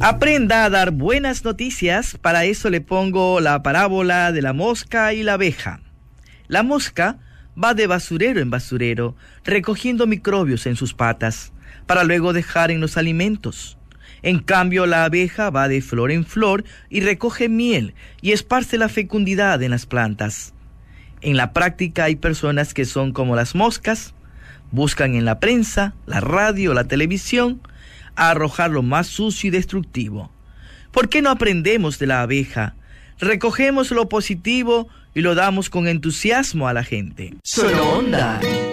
Aprenda a dar buenas noticias, para eso le pongo la parábola de la mosca y la abeja. La mosca va de basurero en basurero, recogiendo microbios en sus patas, para luego dejar en los alimentos. En cambio, la abeja va de flor en flor y recoge miel y esparce la fecundidad en las plantas. En la práctica hay personas que son como las moscas, buscan en la prensa, la radio, la televisión, a arrojar lo más sucio y destructivo. ¿Por qué no aprendemos de la abeja? Recogemos lo positivo y lo damos con entusiasmo a la gente. Solo Onda.